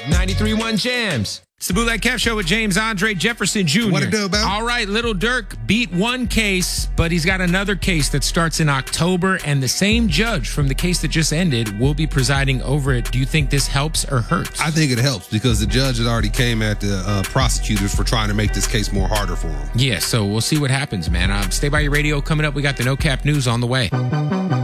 93.1 Jams. It's the Bootleg Kev Show with James Andre Jefferson Jr. What it do, man? All right, Little Dirk beat one case, but he's got another case that starts in October, and the same judge from the case that just ended will be presiding over it. Do you think this helps or hurts? I think it helps because the judge had already came at the prosecutors for trying to make this case more harder for him. Yeah, so we'll see what happens, man. Stay by your radio. Coming up, we got the No Cap News on the way.